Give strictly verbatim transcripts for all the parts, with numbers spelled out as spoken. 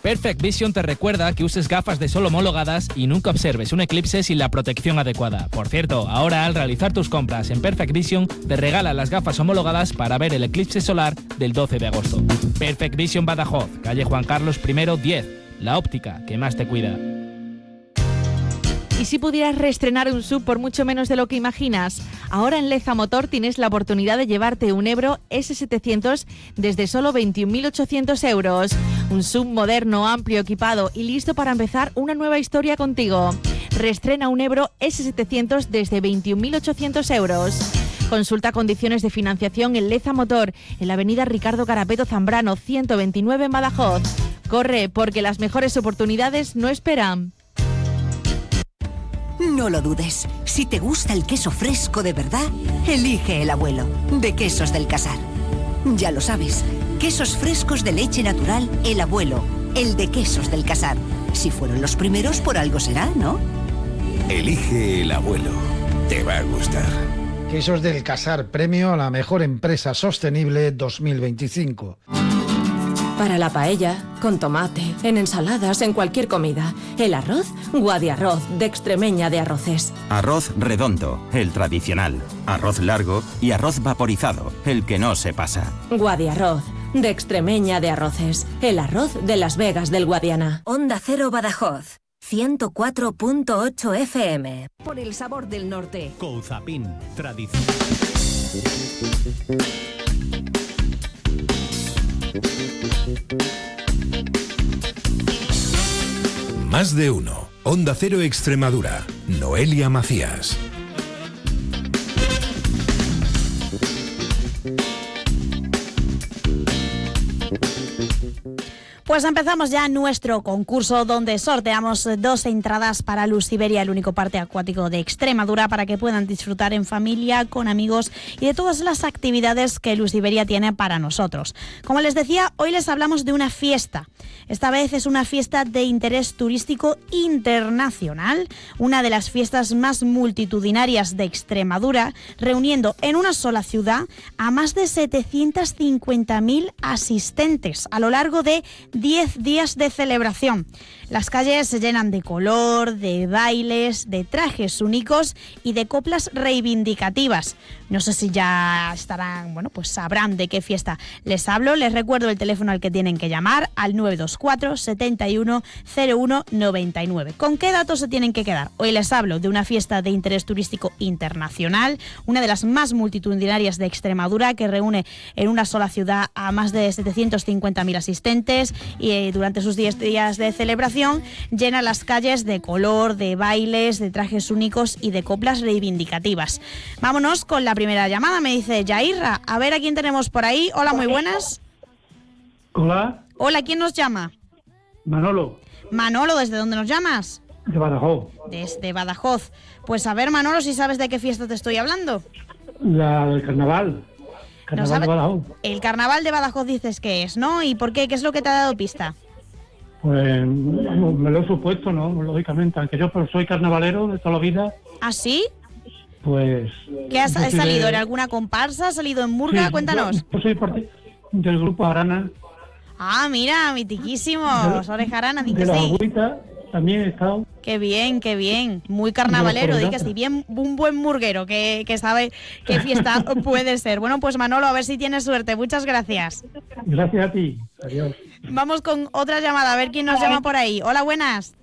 Perfect Vision te recuerda que uses gafas de sol homologadas y nunca observes un eclipse sin la protección adecuada. Por cierto, ahora al realizar tus compras en Perfect Vision te regala las gafas homologadas para ver el eclipse solar del doce de agosto. Perfect Vision Badajoz, calle Juan Carlos primero diez, la óptica que más te cuida. ¿Y si pudieras reestrenar un S U V por mucho menos de lo que imaginas? Ahora en Leza Motor tienes la oportunidad de llevarte un Ebro ese setecientos desde solo veintiún mil ochocientos euros. Un S U V moderno, amplio, equipado y listo para empezar una nueva historia contigo. Reestrena un Ebro ese setecientos desde veintiún mil ochocientos euros. Consulta condiciones de financiación en Leza Motor, en la avenida Ricardo Carapeto Zambrano, ciento veintinueve en Badajoz. Corre, porque las mejores oportunidades no esperan. No lo dudes. Si te gusta el queso fresco de verdad, elige El Abuelo, de Quesos del Casar. Ya lo sabes, quesos frescos de leche natural, El Abuelo, el de Quesos del Casar. Si fueron los primeros, por algo será, ¿no? Elige El Abuelo. Te va a gustar. Quesos del Casar, premio a la mejor empresa sostenible dos mil veinticinco. Para la paella, con tomate, en ensaladas, en cualquier comida. El arroz, Guadiarroz, de Extremeña de Arroces. Arroz redondo, el tradicional. Arroz largo y arroz vaporizado, el que no se pasa. Guadiarroz, de Extremeña de Arroces. El arroz de Las Vegas del Guadiana. Onda Cero Badajoz, ciento cuatro punto ocho F M. Por el sabor del norte. Couzapin, tradición. Más de uno. Onda Cero Extremadura. Noelia Macías. Pues empezamos ya nuestro concurso donde sorteamos dos entradas para Luz Iberia, el único parque acuático de Extremadura, para que puedan disfrutar en familia, con amigos y de todas las actividades que Luz Iberia tiene para nosotros. Como les decía, hoy les hablamos de una fiesta. Esta vez es una fiesta de interés turístico internacional, una de las fiestas más multitudinarias de Extremadura, reuniendo en una sola ciudad a más de setecientos cincuenta mil asistentes a lo largo de diez días de celebración. Las calles se llenan de color, de bailes, de trajes únicos y de coplas reivindicativas. No sé si ya estarán, bueno, pues sabrán de qué fiesta les hablo. Les recuerdo el teléfono al que tienen que llamar, al nueve dos cuatro, setenta y uno, cero uno noventa y nueve. ¿Con qué datos se tienen que quedar? Hoy les hablo de una fiesta de interés turístico internacional, una de las más multitudinarias de Extremadura, que reúne en una sola ciudad a más de setecientos cincuenta mil asistentes y eh, durante sus diez días de celebración llena las calles de color, de bailes, de trajes únicos y de coplas reivindicativas. Vámonos con la primera llamada. Me dice Yairra. A ver a quién tenemos por ahí. Hola, muy buenas. Hola. Hola, ¿quién nos llama? Manolo. Manolo, ¿desde dónde nos llamas? De Badajoz. Desde Badajoz. Pues a ver, Manolo, si sabes de qué fiesta te estoy hablando. La del carnaval. Carnaval No sabe... de Badajoz. El carnaval de Badajoz dices que es, ¿no? ¿Y por qué? ¿Qué es lo que te ha dado pista? Pues me lo he supuesto, ¿no? Lógicamente, aunque yo soy carnavalero de toda la vida. ¿Ah, sí? Pues... ¿Qué has, has de... salido? ¿En alguna comparsa? ¿Has salido en Murga? Sí, Cuéntanos. Yo, yo soy parte del grupo Arana. Ah, mira, mitiquísimo. Oreja Arana, di que de la sí. agüita también he estado. Qué bien, qué bien. Muy carnavalero, di que sí. Bien, un buen murguero que, que sabe qué fiesta puede ser. Bueno, pues Manolo, a ver si tienes suerte. Muchas gracias. Gracias a ti. Adiós. Vamos con otra llamada, a ver quién nos llama por ahí. Hola, buenas.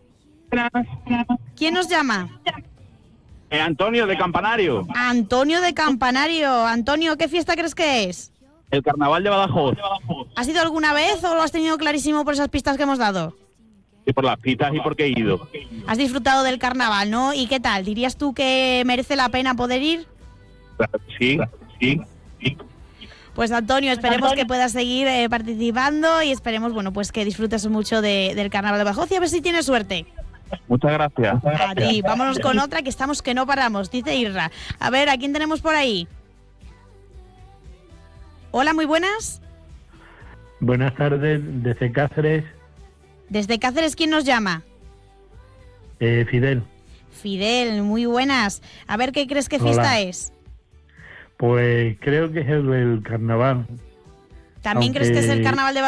¿Quién nos llama? Eh, Antonio de Campanario. Antonio de Campanario. Antonio, ¿qué fiesta crees que es? El carnaval de Badajoz. ¿Has ido alguna vez o lo has tenido clarísimo por esas pistas que hemos dado? Y por las pistas y porque he ido. Has disfrutado del carnaval, ¿no? ¿Y qué tal? ¿Dirías tú que merece la pena poder ir? Sí, sí, sí. Pues Antonio, esperemos que puedas seguir eh, participando y esperemos, bueno, pues que disfrutes mucho de, del carnaval de Badajoz y a ver si tienes suerte. Muchas gracias. A ti. Vámonos con otra que estamos que no paramos, dice Irra. A ver, ¿a quién tenemos por ahí? Hola, muy buenas. Buenas tardes, desde Cáceres. Desde Cáceres, ¿quién nos llama? Eh, Fidel. Fidel, muy buenas. A ver, ¿qué crees que fiesta Hola. es? Pues creo que es el, el carnaval. ¿También Aunque... crees que es el carnaval de